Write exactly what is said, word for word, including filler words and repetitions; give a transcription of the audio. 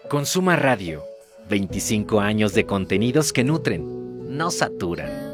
Consuma Radio. veinticinco años de contenidos que nutren, no saturan.